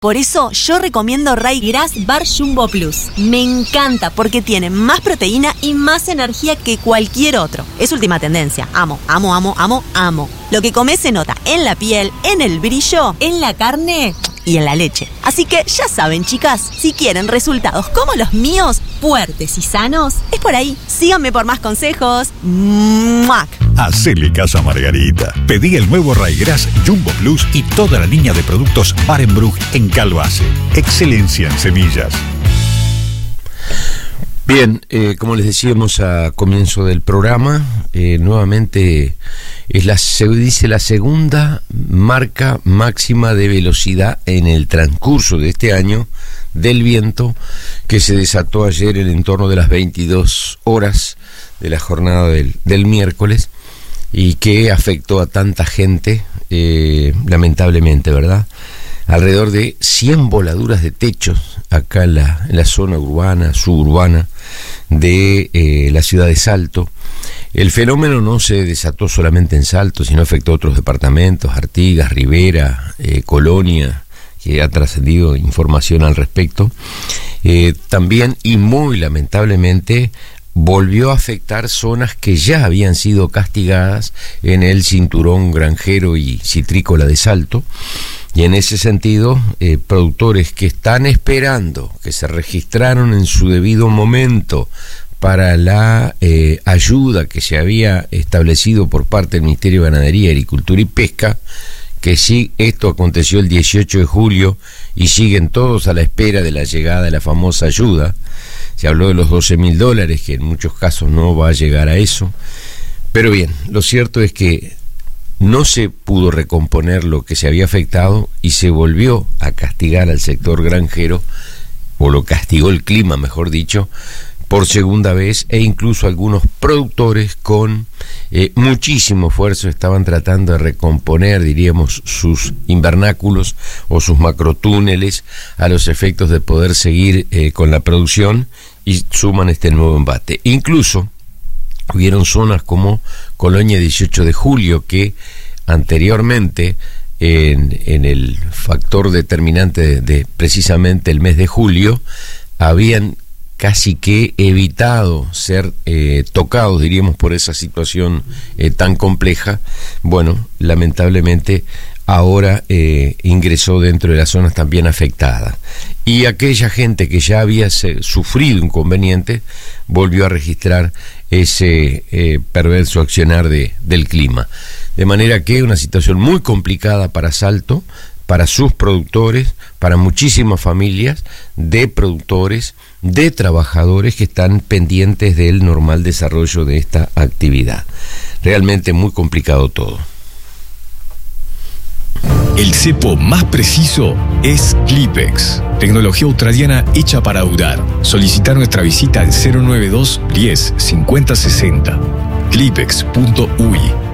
Por eso yo recomiendo Ryegrass Bar Jumbo Plus. Me encanta porque tiene más proteína y más energía que cualquier otro. Es última tendencia. Amo. Lo que comes se nota en la piel, en el brillo, en la carne y en la leche. Así que ya saben, chicas, si quieren resultados como los míos, fuertes y sanos, es por ahí. Síganme por más consejos. ¡Muac! Hacele caso a Margarita. Pedí el nuevo Ryegrass Jumbo Plus y toda la línea de productos Barenbrug en Calvace. Excelencia en semillas. Bien, como les decíamos a comienzo del programa, nuevamente se dice la segunda marca máxima de velocidad en el transcurso de este año del viento, que se desató ayer en el entorno de las 22 horas de la jornada del miércoles, y que afectó a tanta gente, lamentablemente, ¿verdad? Alrededor de 100 voladuras de techos acá en la zona urbana, suburbana de la ciudad de Salto. El fenómeno no se desató solamente en Salto, sino afectó a otros departamentos, Artigas, Rivera, Colonia, que ha trascendido información al respecto. También, y muy lamentablemente, volvió a afectar zonas que ya habían sido castigadas en el cinturón granjero y citrícola de Salto. Y en ese sentido, productores que están esperando, que se registraron en su debido momento para la ayuda que se había establecido por parte del Ministerio de Ganadería, Agricultura y Pesca, que sí, esto aconteció el 18 de julio y siguen todos a la espera de la llegada de la famosa ayuda. Se habló de los $12.000, que en muchos casos no va a llegar a eso. Pero bien, lo cierto es que no se pudo recomponer lo que se había afectado y se volvió a castigar al sector granjero, o lo castigó el clima, mejor dicho, por segunda vez, e incluso algunos productores con muchísimo esfuerzo estaban tratando de recomponer, diríamos, sus invernáculos o sus macrotúneles a los efectos de poder seguir con la producción, y suman este nuevo embate. Incluso hubieron zonas como Colonia 18 de Julio que anteriormente en el factor determinante de precisamente el mes de julio habían casi que evitado ser tocados, diríamos, por esa situación tan compleja. Bueno, lamentablemente ahora ingresó dentro de las zonas también afectadas. Y aquella gente que ya había sufrido inconvenientes volvió a registrar ese perverso accionar del clima. De manera que una situación muy complicada para Salto, para sus productores, para muchísimas familias de productores, de trabajadores que están pendientes del normal desarrollo de esta actividad. Realmente muy complicado todo. El cepo más preciso es Clipex, tecnología australiana hecha para durar. Solicita nuestra visita al 092 10 50 60. Clipex.ui.